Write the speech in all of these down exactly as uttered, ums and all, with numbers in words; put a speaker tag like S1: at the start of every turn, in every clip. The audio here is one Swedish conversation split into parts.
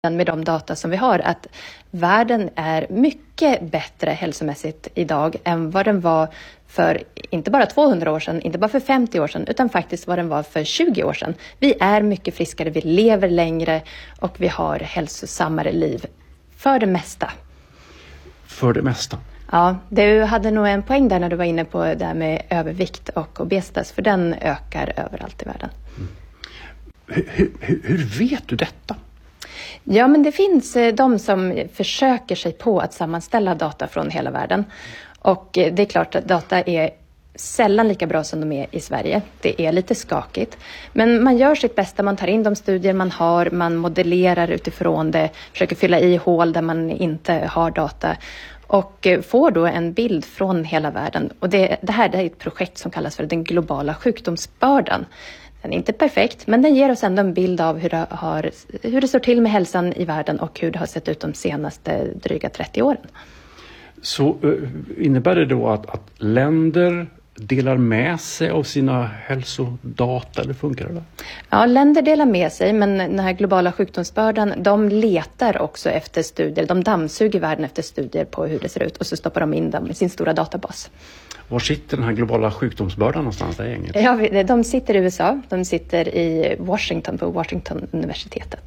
S1: med de data som vi har att världen är mycket bättre hälsomässigt idag än vad den var för inte bara tvåhundra år sedan, inte bara för femtio år sedan, utan faktiskt vad den var för tjugo år sedan. Vi är mycket friskare, vi lever längre och vi har hälsosammare liv för det mesta.
S2: För det mesta?
S1: Ja, du hade nog en poäng där när du var inne på det här med övervikt och obesitas, för den ökar överallt i världen.
S2: Mm. Hur, hur, hur vet du detta?
S1: Ja, men det finns de som försöker sig på att sammanställa data från hela världen. Och det är klart att data är sällan lika bra som de är i Sverige. Det är lite skakigt. Men man gör sitt bästa, man tar in de studier man har, man modellerar utifrån det, försöker fylla i hål där man inte har data. Och får då en bild från hela världen. Och det, det här det är ett projekt som kallas för den globala sjukdomsbördan. Den är inte perfekt, men den ger oss ändå en bild av hur det, har, hur det står till med hälsan i världen och hur det har sett ut de senaste dryga trettio åren.
S2: Så innebär det då att, att länder delar med sig av sina hälsodata, eller funkar det?
S1: Ja, länder delar med sig, men den här globala sjukdomsbördan, de letar också efter studier. De dammsuger världen efter studier på hur det ser ut och så stoppar de in dem i sin stora databas.
S2: Var sitter den här globala sjukdomsbördan någonstans där gänget?
S1: Ja, de sitter i U S A. De sitter i Washington på Washington-universitetet.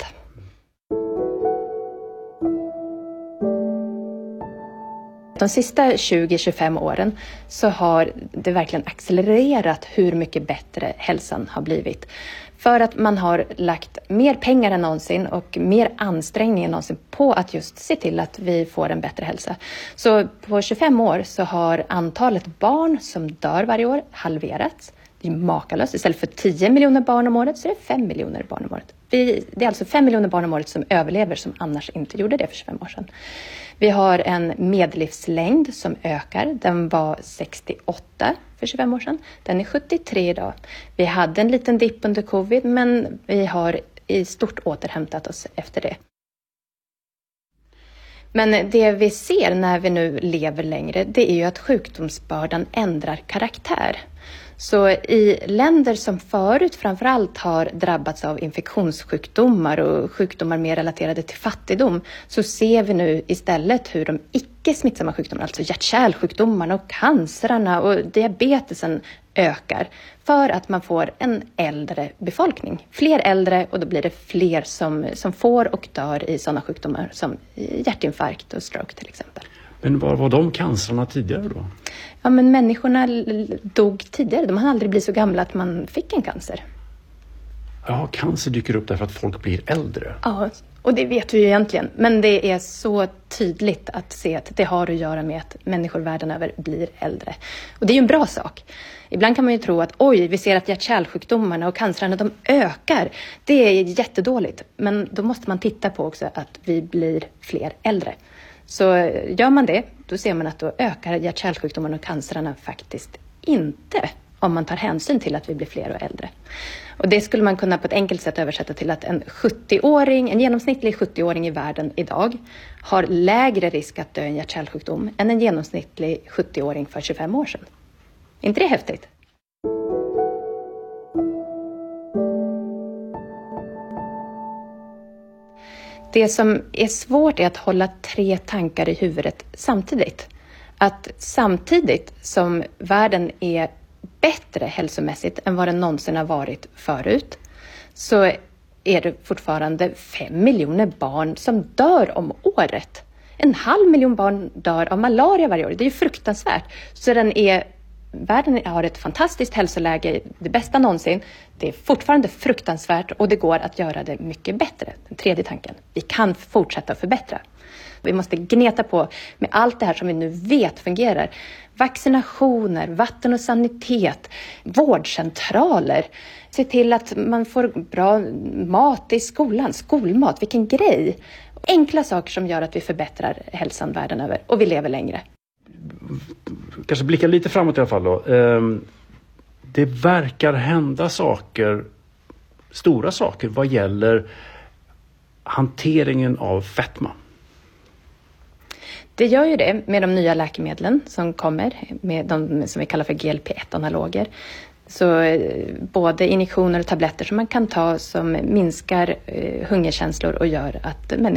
S1: De sista tjugo till tjugofem åren så har det verkligen accelererat hur mycket bättre hälsan har blivit. För att man har lagt mer pengar än någonsin och mer ansträngning än någonsin på att just se till att vi får en bättre hälsa. Så på tjugofem år så har antalet barn som dör varje år halverats. Det är makalöst. Istället för tio miljoner barn om året så är det fem miljoner barn om året. Vi, det är alltså fem miljoner barn om året som överlever som annars inte gjorde det för tjugofem år sedan. Vi har en medellivslängd som ökar. Den var sextioåtta för tjugofem år sedan. Den är sjuttiotre idag. Vi hade en liten dipp under covid, men vi har i stort återhämtat oss efter det. Men det vi ser när vi nu lever längre, det är ju att sjukdomsbördan ändrar karaktär. Så i länder som förut framförallt har drabbats av infektionssjukdomar och sjukdomar mer relaterade till fattigdom, så ser vi nu istället hur de icke-smittsamma sjukdomarna, alltså hjärt-kärlsjukdomarna och cancerna och diabetesen ökar för att man får en äldre befolkning. Fler äldre, och då blir det fler som, som får och dör i sådana sjukdomar som hjärtinfarkt och stroke till exempel.
S2: Men var var de cancerna tidigare då?
S1: Ja, men människorna dog tidigare. De har aldrig blivit så gamla att man fick en cancer.
S2: Ja, cancer dyker upp därför att folk blir äldre.
S1: Ja, och det vet vi ju egentligen. Men det är så tydligt att se att det har att göra med att människor världen över blir äldre. Och det är ju en bra sak. Ibland kan man ju tro att oj, vi ser att hjärt-kärlsjukdomarna och cancerna de ökar. Det är jättedåligt. Men då måste man titta på också att vi blir fler äldre. Så gör man det, då ser man att då ökar hjärt-kärlsjukdomarna och cancerna faktiskt inte om man tar hänsyn till att vi blir fler och äldre. Och det skulle man kunna på ett enkelt sätt översätta till att en sjuttio-åring, en genomsnittlig sjuttio-åring i världen idag har lägre risk att dö i en hjärt-kärlsjukdom än en genomsnittlig sjuttio-åring för tjugofem år sedan. Är inte det häftigt? Det som är svårt är att hålla tre tankar i huvudet samtidigt. Att samtidigt som världen är bättre hälsomässigt än vad den någonsin har varit förut, så är det fortfarande fem miljoner barn som dör om året. En halv miljon barn dör av malaria varje år. Det är ju fruktansvärt. Så den är, världen har ett fantastiskt hälsoläge, det bästa någonsin. Det är fortfarande fruktansvärt och det går att göra det mycket bättre. Den tredje tanken. Vi kan fortsätta förbättra. Vi måste gneta på med allt det här som vi nu vet fungerar. Vaccinationer, vatten och sanitet, vårdcentraler. Se till att man får bra mat i skolan, skolmat, vilken grej. Enkla saker som gör att vi förbättrar hälsan världen över och vi lever längre.
S2: Kanske blicka lite framåt i alla fall då. Det verkar hända saker, stora saker vad gäller hanteringen av fetma.
S1: Det gör ju det med de nya läkemedlen som kommer, med de som vi kallar för G L P ett-analoger. Så eh, både injektioner och tabletter som man kan ta som minskar eh, hungerkänslor och gör att människor